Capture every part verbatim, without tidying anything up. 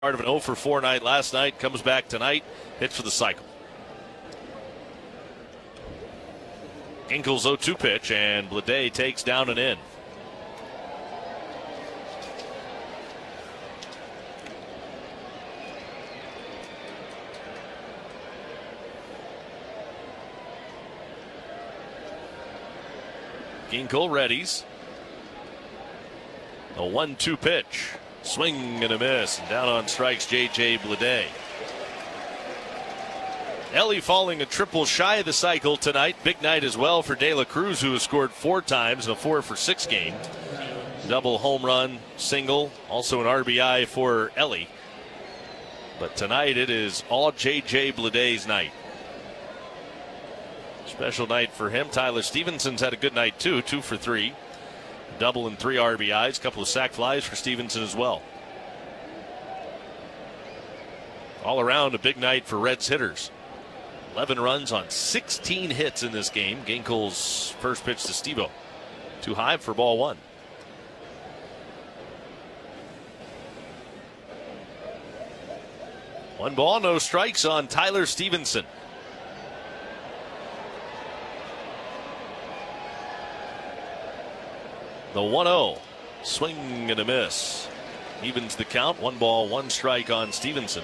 Part of an oh for four night last night, comes back tonight, hits for the cycle. Ginkel's oh two pitch, and Bleday takes down and in. Ginkel readies. A one two pitch. Swing and a miss. And down on strikes, J J Bleday. Ellie falling a triple shy of the cycle tonight. Big night as well for De La Cruz, who has scored four times in a four for six game. Double home run, single, also an R B I for Ellie. But tonight it is all J J Bleday's night. Special night for him. Tyler Stevenson's had a good night too, two for three. Double and three R B Is, couple of sac flies for Stevenson as well. All around a big night for Reds hitters. eleven runs on sixteen hits in this game. Ginkel's first pitch to Steve-O. Too high for ball one. One ball, no strikes on Tyler Stevenson. The one oh. Swing and a miss. Evens the count. One ball, one strike on Stevenson.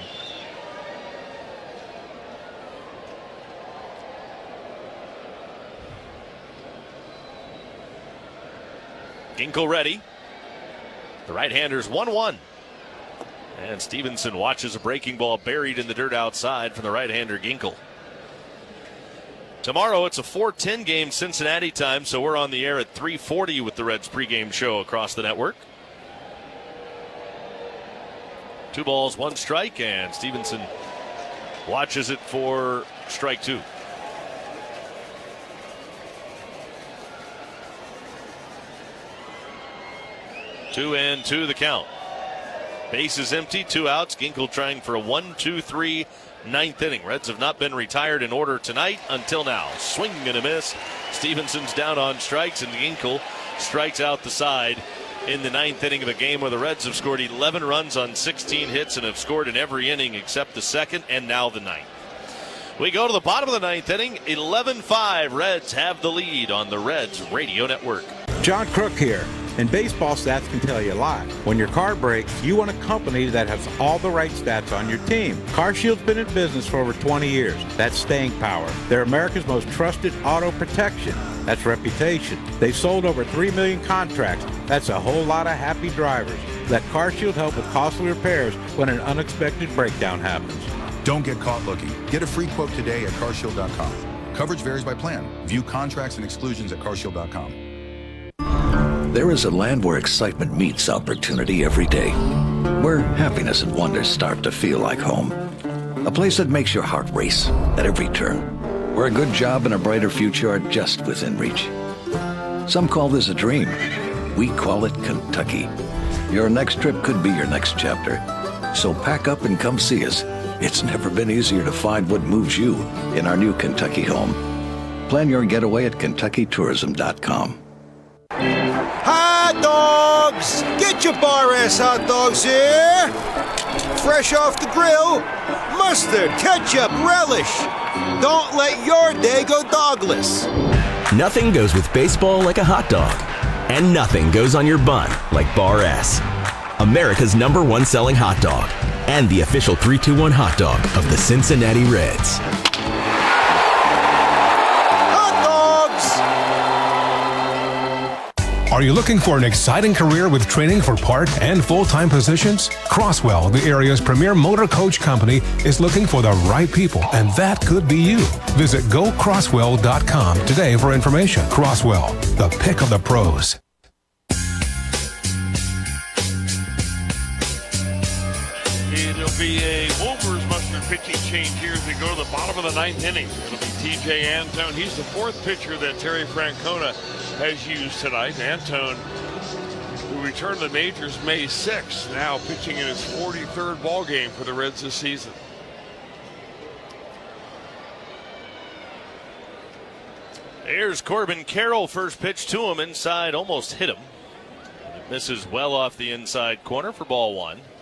Ginkel ready. The right-hander's one one. And Stevenson watches a breaking ball buried in the dirt outside from the right-hander Ginkel. Tomorrow it's a four ten game Cincinnati time, so we're on the air at three forty with the Reds pregame show across the network. Two balls, one strike, and Stevenson watches it for strike two. Two and two the count. Base is empty, two outs. Ginkel trying for a one two three ninth inning. Reds have not been retired in order tonight until now. Swing and a miss. Stevenson's down on strikes, and Ginkel strikes out the side in the ninth inning of a game where the Reds have scored eleven runs on sixteen hits and have scored in every inning except the second and now the ninth. We go to the bottom of the ninth inning. eleven five. Reds have the lead on the Reds Radio Network. John Crook here. And baseball stats can tell you a lot. When your car breaks, you want a company that has all the right stats on your team. CarShield's been in business for over twenty years. That's staying power. They're America's most trusted auto protection. That's reputation. They've sold over three million contracts. That's a whole lot of happy drivers. Let CarShield help with costly repairs when an unexpected breakdown happens. Don't get caught looking. Get a free quote today at car shield dot com. Coverage varies by plan. View contracts and exclusions at car shield dot com. There is a land where excitement meets opportunity every day, where happiness and wonder start to feel like home. A place that makes your heart race at every turn, where a good job and a brighter future are just within reach. Some call this a dream. We call it Kentucky. Your next trip could be your next chapter. So pack up and come see us. It's never been easier to find what moves you in our new Kentucky home. Plan your getaway at kentucky tourism dot com. Hot dogs! Get your Bar S hot dogs here! Fresh off the grill, mustard, ketchup, relish. Don't let your day go dogless. Nothing goes with baseball like a hot dog. And nothing goes on your bun like Bar S. America's number one selling hot dog. And the official three two one hot dog of the Cincinnati Reds. Are you looking for an exciting career with training for part and full-time positions? Crosswell, the area's premier motor coach company, is looking for the right people, and that could be you. Visit go crosswell dot com today for information. Crosswell, the pick of the pros. It'll be a Wolvers mustard pitching change here as we go to the bottom of the ninth inning. It'll be T J Antone. He's the fourth pitcher that Terry Francona has used tonight. Antone, who returned to the majors May sixth, now pitching in his forty-third ball game for the Reds this season. There's Corbin Carroll, first pitch to him inside, almost hit him. It misses well off the inside corner for ball one.